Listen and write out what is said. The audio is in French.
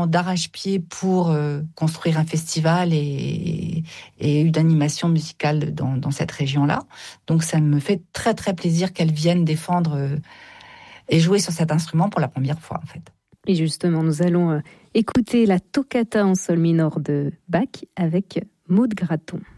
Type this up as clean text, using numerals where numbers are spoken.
vraiment d'arrache-pied pour construire un festival et une animation musicale dans cette région-là. Donc ça me fait très très plaisir qu'elle vienne défendre et jouer sur cet instrument pour la première fois en fait. Et justement, nous allons écouter la toccata en sol mineur de Bach avec Maud Graton.